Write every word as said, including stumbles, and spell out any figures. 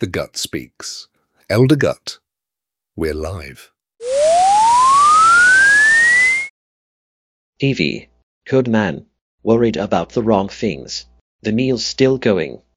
The Gut Speaks. Elder Gut. We're live. Evie. Good man. Worried about the wrong things. The meal's still going.